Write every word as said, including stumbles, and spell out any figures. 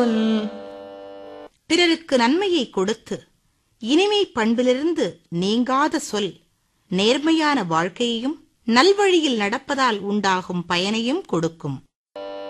பிறருக்கு நன்மையை கொடுத்து இனிமை பண்பிலிருந்து நீங்காத சொல் நேர்மையான வாழ்க்கையையும் நல்வழியில் நடப்பதால் உண்டாகும் பயனையும் கொடுக்கும்.